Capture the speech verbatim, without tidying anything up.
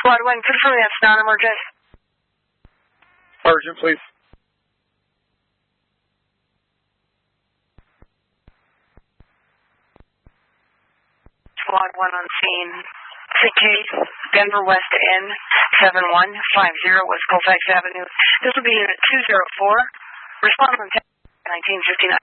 Squad one, confirm that's non-emergent. Urgent, please. Squad one on scene. Case, Denver West N seven one five zero West Colfax Avenue. This will be unit two zero four. Respond on nineteen fifty-nine.